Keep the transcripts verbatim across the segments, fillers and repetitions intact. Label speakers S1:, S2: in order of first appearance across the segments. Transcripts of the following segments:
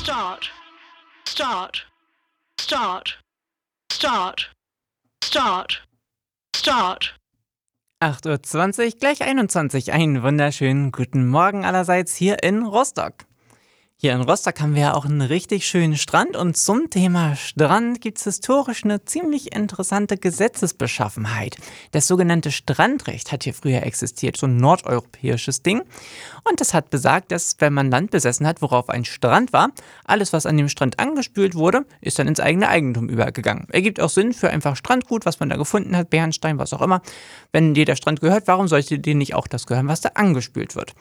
S1: Start. Start. Start. Start. Start. Start.
S2: acht Uhr zwanzig, gleich einundzwanzig. Einen wunderschönen guten Morgen allerseits hier in Rostock. Hier in Rostock haben wir ja auch einen richtig schönen Strand und zum Thema Strand gibt es historisch eine ziemlich interessante Gesetzesbeschaffenheit. Das sogenannte Strandrecht hat hier früher existiert, so ein nordeuropäisches Ding. Und das hat besagt, dass wenn man Land besessen hat, worauf ein Strand war, alles, was an dem Strand angespült wurde, ist dann ins eigene Eigentum übergegangen. Ergibt auch Sinn für einfach Strandgut, was man da gefunden hat, Bärenstein, was auch immer. Wenn dir der Strand gehört, warum sollte dir nicht auch das gehören, was da angespült wird?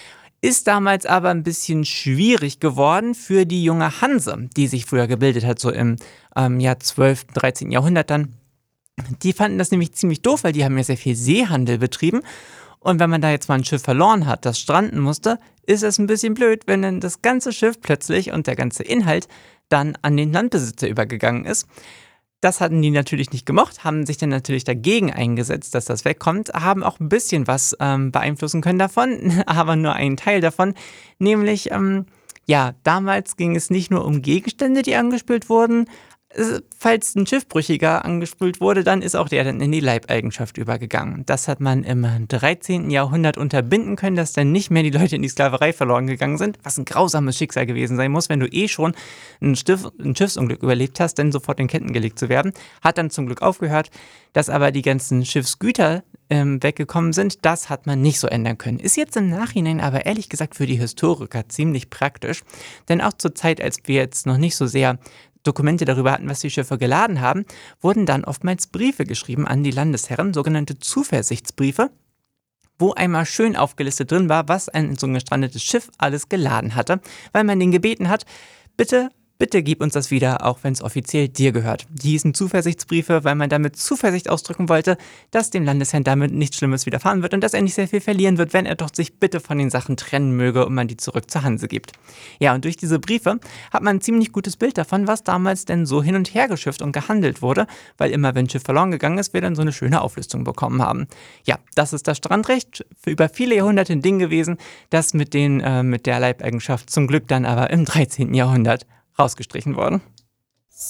S2: Ist damals aber ein bisschen schwierig geworden für die junge Hanse, die sich früher gebildet hat, so im ähm, Jahr zwölften, dreizehnten Jahrhundert dann. Die fanden das nämlich ziemlich doof, weil die haben ja sehr viel Seehandel betrieben. Und wenn man da jetzt mal ein Schiff verloren hat, das stranden musste, ist es ein bisschen blöd, wenn dann das ganze Schiff plötzlich und der ganze Inhalt dann an den Landbesitzer übergegangen ist. Das hatten die natürlich nicht gemocht, haben sich dann natürlich dagegen eingesetzt, dass das wegkommt, haben auch ein bisschen was ähm, beeinflussen können davon, aber nur einen Teil davon, nämlich, ähm, ja, damals ging es nicht nur um Gegenstände, die angespült wurden. Falls ein Schiffbrüchiger angespült wurde, dann ist auch der dann in die Leibeigenschaft übergegangen. Das hat man im dreizehnten Jahrhundert unterbinden können, dass dann nicht mehr die Leute in die Sklaverei verloren gegangen sind, was ein grausames Schicksal gewesen sein muss, wenn du eh schon ein, Stiff, ein Schiffsunglück überlebt hast, dann sofort in Ketten gelegt zu werden. Hat dann zum Glück aufgehört, dass aber die ganzen Schiffsgüter ähm, weggekommen sind, das hat man nicht so ändern können. Ist jetzt im Nachhinein aber ehrlich gesagt für die Historiker ziemlich praktisch, denn auch zur Zeit, als wir jetzt noch nicht so sehr Dokumente darüber hatten, was die Schiffe geladen haben, wurden dann oftmals Briefe geschrieben an die Landesherren, sogenannte Zuversichtsbriefe, wo einmal schön aufgelistet drin war, was ein so ein gestrandetes Schiff alles geladen hatte, weil man den gebeten hat, bitte, bitte gib uns das wieder, auch wenn es offiziell dir gehört. Die hießen Zuversichtsbriefe, weil man damit Zuversicht ausdrücken wollte, dass dem Landesherrn damit nichts Schlimmes widerfahren wird und dass er nicht sehr viel verlieren wird, wenn er doch sich bitte von den Sachen trennen möge und man die zurück zur Hanse gibt. Ja, und durch diese Briefe hat man ein ziemlich gutes Bild davon, was damals denn so hin und her geschifft und gehandelt wurde, weil immer, wenn ein Schiff verloren gegangen ist, wir dann so eine schöne Auflistung bekommen haben. Ja, das ist das Strandrecht, für über viele Jahrhunderte ein Ding gewesen, das mit, den, äh, mit der Leibeigenschaft zum Glück dann aber im dreizehnten Jahrhundert rausgestrichen worden.